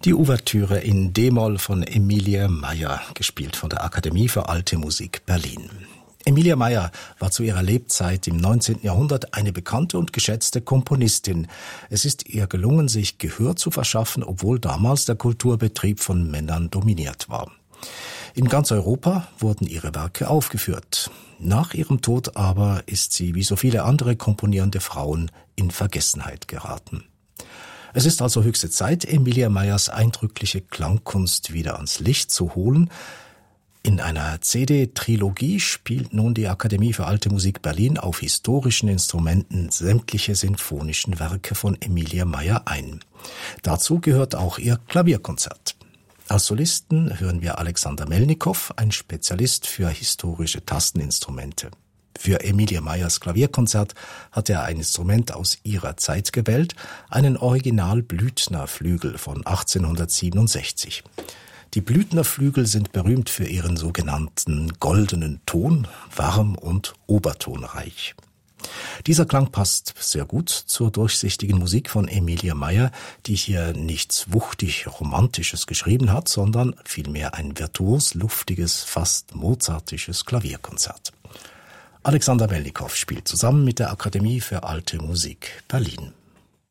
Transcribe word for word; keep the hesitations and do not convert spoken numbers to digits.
Die Ouvertüre in D-Moll von Emilie Meyer, gespielt von der Akademie für Alte Musik Berlin. Emilie Meyer war zu ihrer Lebzeit im neunzehnten Jahrhundert eine bekannte und geschätzte Komponistin. Es ist ihr gelungen, sich Gehör zu verschaffen, obwohl damals der Kulturbetrieb von Männern dominiert war. In ganz Europa wurden ihre Werke aufgeführt. Nach ihrem Tod aber ist sie, wie so viele andere komponierende Frauen, in Vergessenheit geraten. Es ist also höchste Zeit, Emilie Meyers eindrückliche Klangkunst wieder ans Licht zu holen. In einer C D-Trilogie spielt nun die Akademie für Alte Musik Berlin auf historischen Instrumenten sämtliche sinfonischen Werke von Emilie Meyer ein. Dazu gehört auch ihr Klavierkonzert. Als Solisten hören wir Alexander Melnikow, ein Spezialist für historische Tasteninstrumente. Für Emilie Meyers Klavierkonzert hat er ein Instrument aus ihrer Zeit gewählt, einen Original-Blüthner-Flügel von achtzehnhundertsiebenundsechzig. Die Blüthner-Flügel sind berühmt für ihren sogenannten goldenen Ton, warm und obertonreich. Dieser Klang passt sehr gut zur durchsichtigen Musik von Emilie Meyer, die hier nichts wuchtig Romantisches geschrieben hat, sondern vielmehr ein virtuos luftiges, fast mozartisches Klavierkonzert. Alexander Melnikow spielt zusammen mit der Akademie für Alte Musik Berlin.